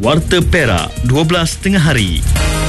Warta Perak 12 tengah hari.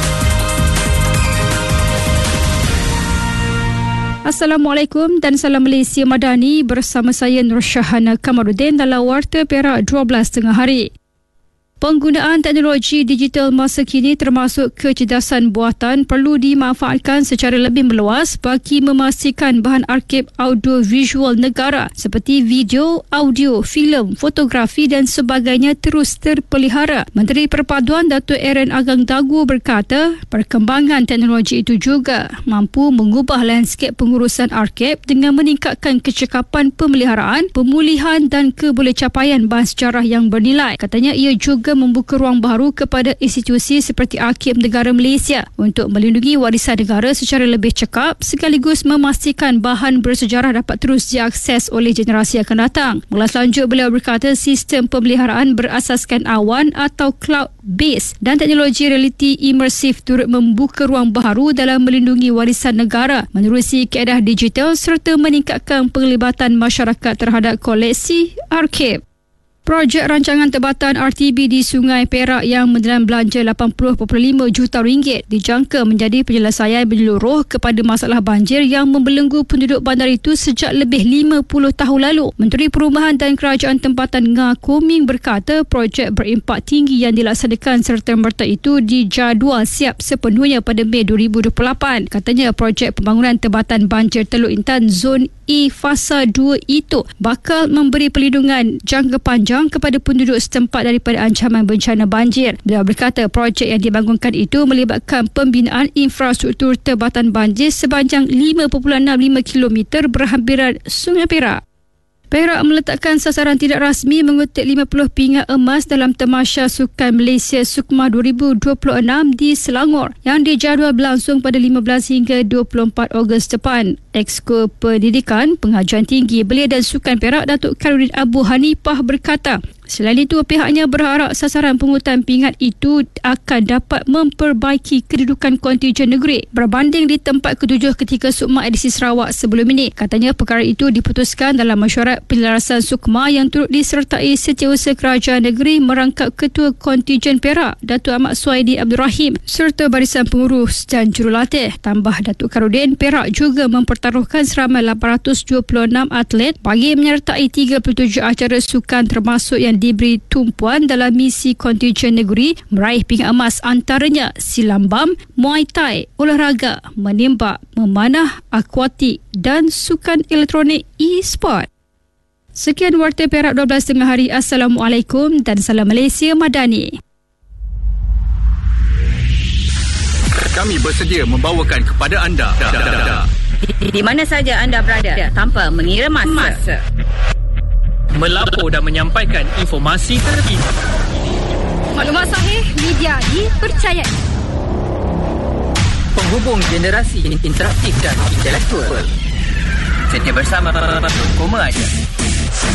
Assalamualaikum dan salam Malaysia Madani, bersama saya Nur Syahana Kamaruddin dalam Warta Perak 12 tengah hari. Penggunaan teknologi digital masa kini termasuk kecerdasan buatan perlu dimanfaatkan secara lebih meluas bagi memastikan bahan arsip audio visual negara seperti video, audio, filem, fotografi dan sebagainya terus terpelihara. Menteri Perpaduan Datuk Aaron Agang Dagu berkata, perkembangan teknologi itu juga mampu mengubah landscape pengurusan arsip dengan meningkatkan kecekapan pemeliharaan, pemulihan dan kebolehcapaian bahan sejarah yang bernilai. Katanya ia juga membuka ruang baru kepada institusi seperti Arsip Negara Malaysia untuk melindungi warisan negara secara lebih cekap sekaligus memastikan bahan bersejarah dapat terus diakses oleh generasi akan datang. Mula selanjut beliau berkata sistem pemeliharaan berasaskan awan atau cloud base dan teknologi realiti imersif turut membuka ruang baru dalam melindungi warisan negara menerusi kaedah digital serta meningkatkan penglibatan masyarakat terhadap koleksi arsip. Projek rancangan tempatan RTB di Sungai Perak yang menelan belanja 80.5 juta ringgit dijangka menjadi penyelesaian menyeluruh kepada masalah banjir yang membelenggu penduduk bandar itu sejak lebih 50 tahun lalu. Menteri Perumahan dan Kerajaan Tempatan Nga Koming berkata projek berimpak tinggi yang dilaksanakan serta-merta itu dijadual siap sepenuhnya pada Mei 2028. Katanya projek pembangunan tempatan banjir Teluk Intan Zon E Fasa 2 itu bakal memberi perlindungan jangka panjang kepada penduduk setempat daripada ancaman bencana banjir. Beliau berkata projek yang dibangunkan itu melibatkan pembinaan infrastruktur tempatan banjir sepanjang 5.65 km berhampiran Sungai Perak. Perak meletakkan sasaran tidak rasmi mengutip 50 pingat emas dalam Tamasya Sukan Malaysia Sukma 2026 di Selangor yang dijadual berlangsung pada 15 hingga 24 Ogos depan. Exco Pendidikan, Pengajuan Tinggi Belia dan Sukan Perak Datuk Khairuddin Abu Hanifah berkata, selain itu pihaknya berharap sasaran pengurutan pingat itu akan dapat memperbaiki kedudukan kontijen negeri berbanding di tempat ketujuh ketika Sukma edisi Sarawak sebelum ini. Katanya perkara itu diputuskan dalam mesyuarat penyelarasan Sukma yang turut disertai Setiausaha Kerajaan Negeri merangkap Ketua Kontijen Perak Datuk Ahmad Suhaidi Abdul Rahim serta barisan pengurus dan jurulatih. Tambah Datuk Khairuddin, Perak juga mempertaruhkan seramai 826 atlet bagi menyertai 37 acara sukan termasuk yang diberi tumpuan dalam misi kontijen negeri meraih pingat emas antaranya silam bam, muay thai, olahraga, menembak, memanah, akuatik dan sukan elektronik e-sport. Sekian Warta Perak 12 tengah hari. Assalamualaikum dan salam Malaysia Madani. Kami bersedia membawakan kepada anda di mana saja anda berada tanpa mengira masa. Melapor dan menyampaikan informasi terkini. Maklumat sahih, media dipercayai. Penghubung generasi interaktif dan intelektual. Setia bersama Koma Aja.